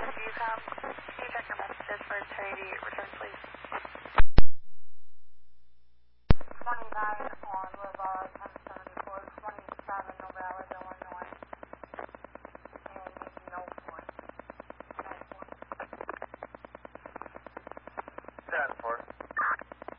Viewcom, can you check your messages for Terry return, please?